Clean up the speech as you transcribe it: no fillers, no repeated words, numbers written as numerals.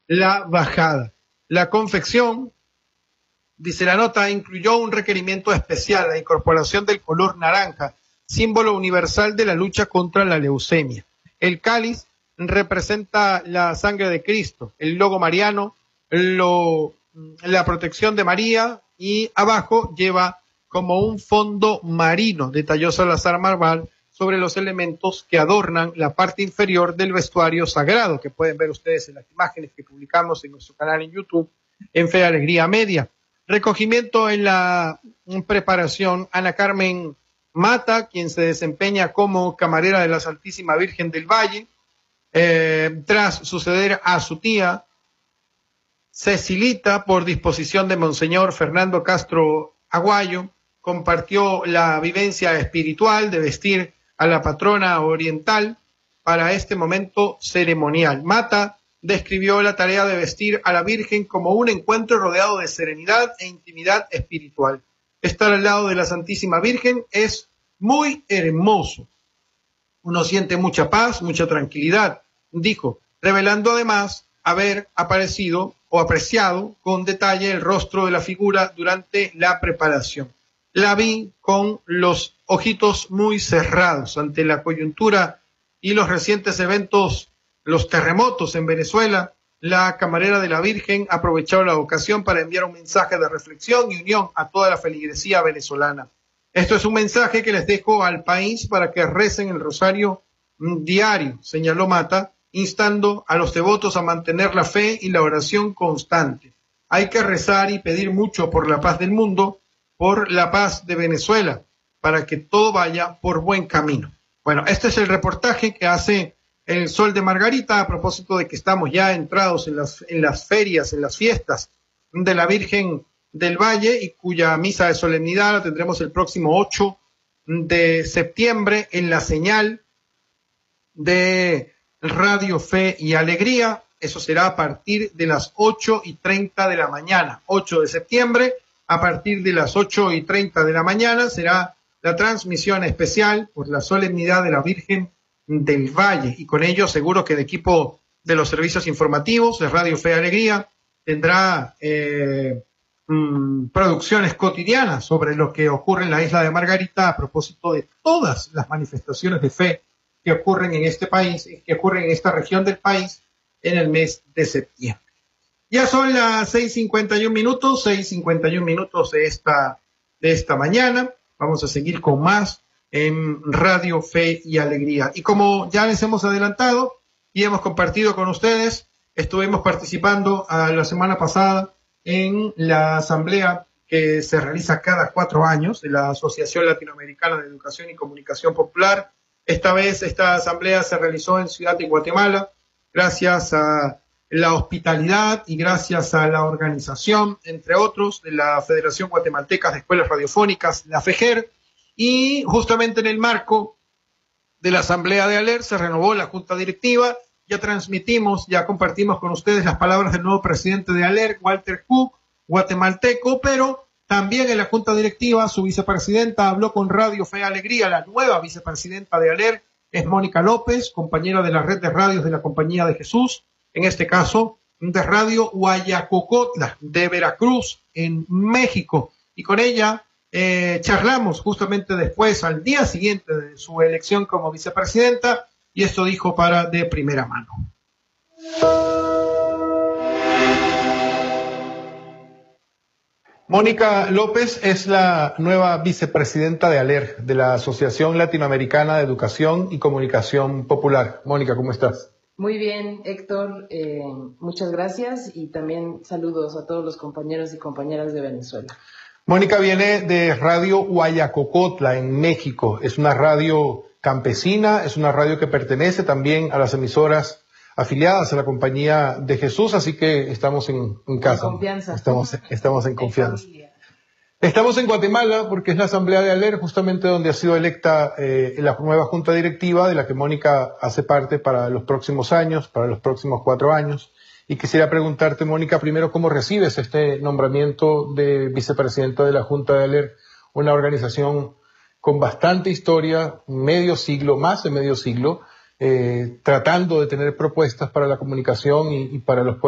la bajada. La confección, dice la nota, incluyó un requerimiento especial, la incorporación del color naranja, símbolo universal de la lucha contra la leucemia. El cáliz representa la sangre de Cristo, el logo mariano, la protección de María, y abajo lleva como un fondo marino, detalló Salazar Marval, sobre los elementos que adornan la parte inferior del vestuario sagrado, que pueden ver ustedes en las imágenes que publicamos en nuestro canal en YouTube, en Fe Alegría Media. Recogimiento en la preparación, Ana Carmen Mata, quien se desempeña como camarera de la Santísima Virgen del Valle, tras suceder a su tía Cecilita, por disposición de Monseñor Fernando Castro Aguayo, compartió la vivencia espiritual de vestir a la patrona oriental para este momento ceremonial. Mata describió la tarea de vestir a la Virgen como un encuentro rodeado de serenidad e intimidad espiritual. Estar al lado de la Santísima Virgen es muy hermoso. Uno siente mucha paz, mucha tranquilidad, dijo, revelando además haber aparecido o apreciado con detalle el rostro de la figura durante la preparación. La vi con los ojitos muy cerrados ante la coyuntura y los recientes eventos, los terremotos en Venezuela. La camarera de la Virgen aprovechó la ocasión para enviar un mensaje de reflexión y unión a toda la feligresía venezolana. Esto es un mensaje que les dejo al país para que recen el rosario diario, señaló Mata, instando a los devotos a mantener la fe y la oración constante. Hay que rezar y pedir mucho por la paz del mundo, por la paz de Venezuela, para que todo vaya por buen camino. Bueno, este es el reportaje que hace El Sol de Margarita, a propósito de que estamos ya entrados en las ferias, en las fiestas de la Virgen del Valle, y cuya misa de solemnidad la tendremos el próximo 8 de septiembre en la señal de Radio Fe y Alegría. Eso será a partir de las 8:30 de la mañana, 8 de septiembre. A partir de las 8:30 de la mañana será la transmisión especial por la solemnidad de la Virgen del Valle, y con ello seguro que el equipo de los servicios informativos de Radio Fe y Alegría tendrá producciones cotidianas sobre lo que ocurre en la isla de Margarita a propósito de todas las manifestaciones de fe que ocurren en este país, que ocurren en esta región del país en el mes de septiembre. Ya son las 6:51 minutos, 6:51 minutos de esta mañana. Vamos a seguir con más en Radio Fe y Alegría. Y como ya les hemos adelantado y hemos compartido con ustedes, estuvimos participando la semana pasada en la asamblea que se realiza cada 4 años de la Asociación Latinoamericana de Educación y Comunicación Popular. Esta vez esta asamblea se realizó en Ciudad de Guatemala, gracias a la hospitalidad y gracias a la organización, entre otros, de la Federación Guatemalteca de Escuelas Radiofónicas, la FEGER, y justamente en el marco de la asamblea de ALER se renovó la junta directiva. Ya transmitimos, ya compartimos con ustedes las palabras del nuevo presidente de ALER, Walter Cook, guatemalteco, pero también en la junta directiva su vicepresidenta habló con Radio Fe y Alegría. La nueva vicepresidenta de ALER es Mónica López, compañera de la red de radios de la Compañía de Jesús, en este caso de Radio Guayacocotla de Veracruz, en México, y con ella charlamos justamente después, al día siguiente de su elección como vicepresidenta, y esto dijo de primera mano. Mónica López es la nueva vicepresidenta de ALER, de la Asociación Latinoamericana de Educación y Comunicación Popular. Mónica, ¿cómo estás? Muy bien, Héctor, muchas gracias, y también saludos a todos los compañeros y compañeras de Venezuela. Mónica viene de Radio Guayacocotla, en México. Es una radio campesina, es una radio que pertenece también a las emisoras afiliadas a la Compañía de Jesús, así que estamos en casa. En confianza. Estamos en confianza. Estamos en Guatemala porque es la asamblea de ALER, justamente donde ha sido electa la nueva junta directiva de la que Mónica hace parte para los próximos años, para los próximos 4 años. Y quisiera preguntarte, Mónica, primero, ¿cómo recibes este nombramiento de vicepresidenta de la Junta de ALER, una organización con bastante historia, medio siglo, más de medio siglo, tratando de tener propuestas para la comunicación y para los pueblos